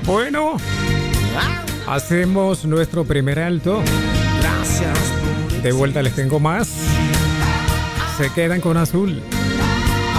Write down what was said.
Bueno, hacemos nuestro primer alto. Gracias por De vuelta les tengo más. Se quedan con Azul.